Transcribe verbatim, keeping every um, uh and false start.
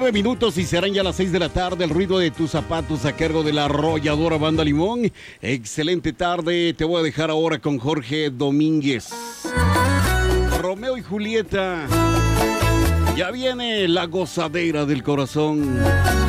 nueve minutos y serán ya las seis de la tarde. El ruido de tus zapatos a cargo de la arrolladora Banda Limón. Excelente tarde. Te voy a dejar ahora con Jorge Domínguez. Romeo y Julieta. Ya viene la gozadera del corazón.